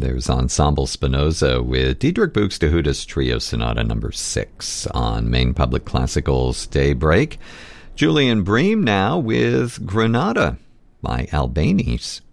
There's Ensemble Spinoza with Diedrich Buxtehude's Trio Sonata No. 6 on Maine Public Classical's Daybreak. Julian Bream now with Granada by Albanese.